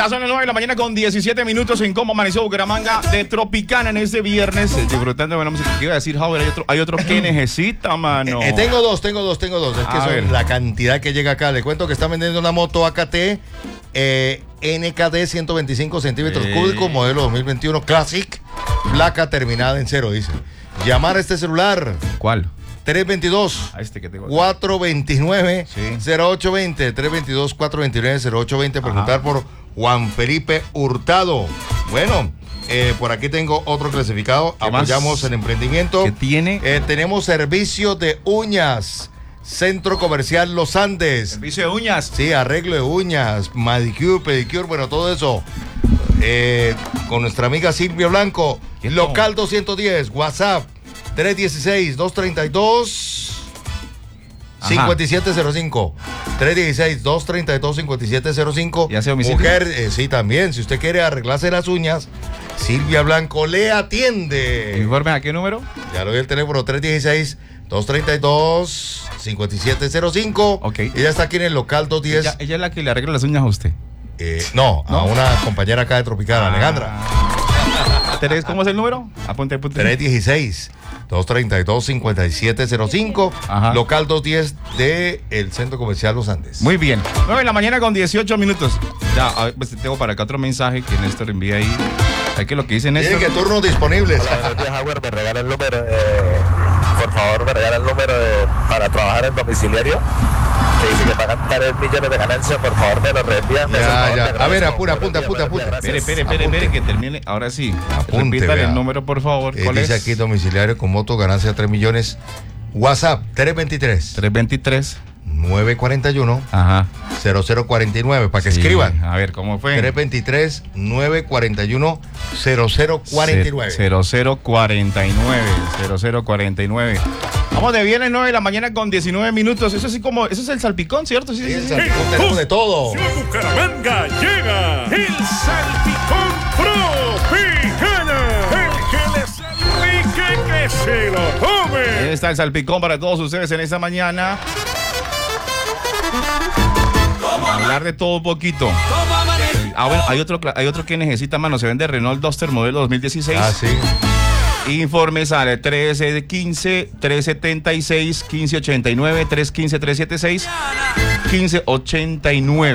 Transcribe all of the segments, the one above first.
Ya son las 9 de la mañana con 17 minutos en Cómo Amaneció Bucaramanga de Tropicana en este viernes. Disfrutando de buena música. ¿Qué iba a decir, Howard? Hay otro que necesita, mano. Tengo dos. Es que son la cantidad que llega acá. Le cuento que están vendiendo una moto AKT NKD 125 centímetros cúbicos, modelo 2021 Classic, placa terminada en 0, dice. Llamar a este celular. ¿Cuál? 322-429-0820. 322-429-0820. Preguntar por Juan Felipe Hurtado. Bueno, por aquí tengo otro clasificado. Apoyamos el emprendimiento. ¿Qué tiene? Tenemos servicio de uñas. Centro Comercial Los Andes. Servicio de uñas. Sí, arreglo de uñas, manicure, pedicure, bueno, todo eso. Con nuestra amiga Silvia Blanco. Local 210, WhatsApp 316-232-5705. 316-232-5705. ¿Y hace domicilio? Mujer, sí, también. Si usted quiere arreglarse las uñas, Silvia Blanco le atiende. ¿Informe a qué número? Ya lo vi el teléfono 316-232-5705. Ok. Ella está aquí en el local 210. Ella es la que le arregla las uñas a usted. No, a una compañera acá de Tropicana, Alejandra. ¿Cómo es el número? Apunte. 316-232-5705. Local 210 del Centro Comercial Los Andes. Muy bien. 9 de la mañana con 18 minutos. Ya, a ver, pues tengo para acá otro mensaje que Néstor envía ahí. Hay que lo que dice Néstor. Tiene que turnos disponibles. Hola, buenos días, Howard. Me regala el número. Por favor, me regala el número para trabajar en domiciliario. Que dice que pagan 3 millones de ganancias. Por favor, me lo reenvían. Ya. A ver, apunta. Espere, que termine. Ahora sí. Repítale el número, por favor. ¿Cuál dice es? aquí domiciliario con moto, ganancia 3 millones. WhatsApp 323 941 0049 para que escriban. A ver, ¿cómo fue? 323 941 0049. Vamos de viernes 9 de la mañana con 19 minutos. Eso es el salpicón, ¿cierto? Sí, el salpicón, tenemos de todo. Bucaramanga llega el Salpicón Tropicana. El que le salpique que se lo tome. Ahí está el salpicón para todos ustedes en esta mañana. Hablar de todo un poquito. Bueno, hay otro que necesita, mano. Se vende Renault Duster modelo 2016. Sí. Informe sale 1315-376-1589, 315-376-1589.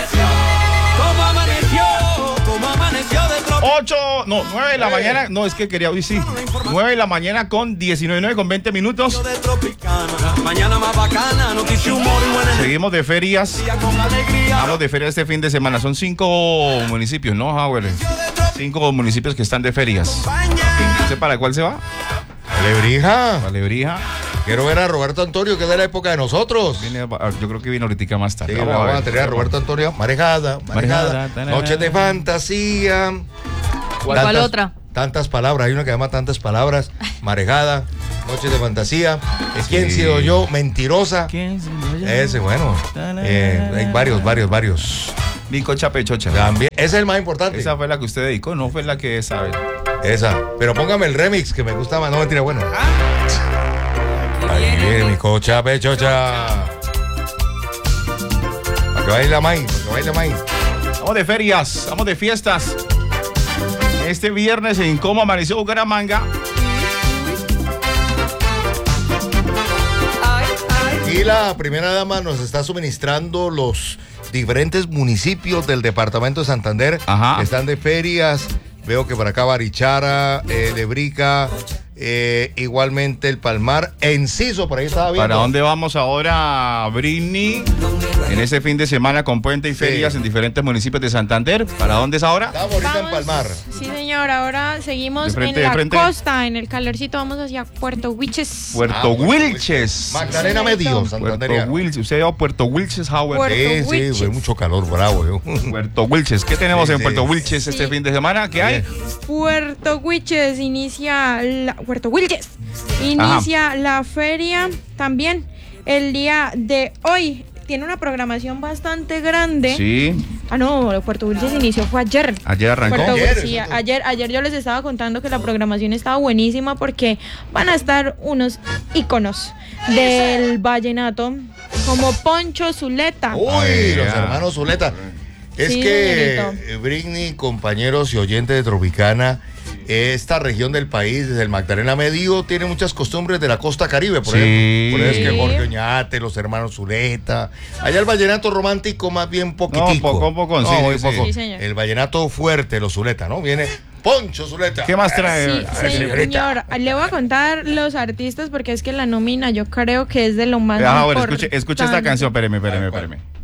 9 de la mañana. No, es que quería hoy sí. 9 de la mañana con 19 con 20 minutos. Mañana más bacana, noticia, humor y buena. Seguimos de ferias. Vamos de feria este fin de semana. Son 5 municipios, ¿no, Howard? 5 municipios que están de ferias. ¿Usted para cuál se va? Alebrija. Quiero ver a Roberto Antonio, que es de la época de nosotros. Yo creo que viene ahorita más tarde. Sí, vamos a tener a Roberto Antonio. Marejada. Noches de fantasía. ¿Cuál otra? Tantas palabras. Hay una que llama Tantas Palabras. Marejada. Noches de fantasía. ¿Quién he sido yo? Mentirosa. ¿Quién sido yo? Ese, bueno. Hay varios. Bicocha Pechocha. También. Ese es el más importante. Esa fue la que usted dedicó, no fue la que sabe. Esa. Pero póngame el remix que me gusta más. No, mentira, bueno. Ahí viene mi cocha Pechocha. Para que baile la maíz. Vamos de ferias, vamos de fiestas. Este viernes en Cómo Amaneció Bucaramanga. Y la primera dama nos está suministrando los diferentes municipios del departamento de Santander. Que están de ferias. Veo que por acá Barichara, Lebrica, igualmente el Palmar, Enciso, por ahí estaba viendo. ¿Para dónde vamos ahora, Britney? En ese fin de semana con puente y ferias en diferentes municipios de Santander. ¿Para dónde es ahora? Estamos ahorita en Palmar. Sí, señor. Ahora seguimos en la costa, en el calorcito. Vamos hacia Puerto Wilches. Puerto Wilches. Magdalena Medio, Santander. Puerto Wilches. ¿Usted va a Puerto Wilches, Howard? Sí, fue mucho calor, bravo. Puerto Wilches. ¿Qué tenemos en Puerto Wilches este fin de semana? ¿Qué hay? Puerto Wilches inicia la feria también el día de hoy. Tiene una programación bastante grande. Sí. Puerto Wilches inició fue ayer. Ayer arrancó. Ayer yo les estaba contando que la programación estaba buenísima porque van a estar unos íconos del vallenato como Poncho Zuleta. Uy, los hermanos Zuleta. Es Sí, que, señorito. Britney, compañeros y oyentes de Tropicana, esta región del país, desde el Magdalena Medio, tiene muchas costumbres de la costa caribe, por Sí. ejemplo. Por eso es que Sí. Jorge Oñate, los hermanos Zuleta. Allá el vallenato romántico más bien poquitico. poco, sí, muy sí, poco. sí, señor. El vallenato fuerte, los Zuleta, ¿no? Viene Poncho Zuleta. ¿Qué más trae? Sí, señor, le voy a contar los artistas porque es que la nómina yo creo que es de lo más Bueno, importante. escuche esta canción, espéreme.